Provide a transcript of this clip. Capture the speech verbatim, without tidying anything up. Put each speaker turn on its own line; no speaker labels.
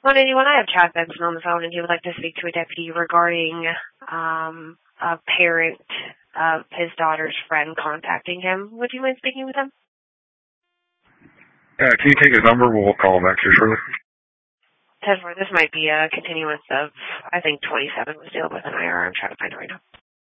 one eighty-one, I have Chad Benson on the phone, and he would like to speak to a deputy regarding um, a parent of his daughter's friend contacting him. Would you mind speaking with him?
Yeah, can you take his number? We'll call him back here shortly.
ten four, this might be a continuance of, I think, twenty-seven was dealing with an I R. I'm trying to find it right now.